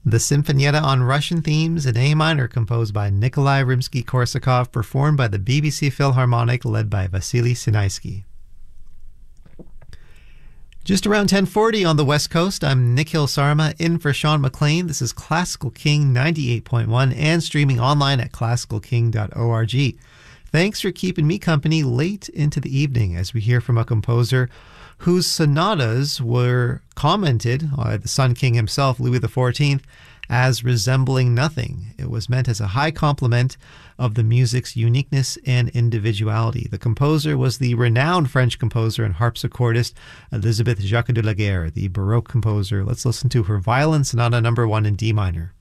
The Sinfonietta on Russian Themes in A minor, composed by Nikolai Rimsky-Korsakov, performed by the BBC Philharmonic, led by Vasily Sinaisky. Just around 10:40 on the West Coast, I'm Nikhil Sarma, in for Sean McLean. This is Classical King 98.1 and streaming online at classicalking.org. Thanks for keeping me company late into the evening as we hear from a composer whose sonatas were commented by the Sun King himself, Louis XIV, as resembling nothing. It was meant as a high compliment of the music's uniqueness and individuality. The composer was the renowned French composer and harpsichordist Elisabeth Jacques de la Guerre, the Baroque composer. Let's listen to her Violin Sonata No. 1 in D minor.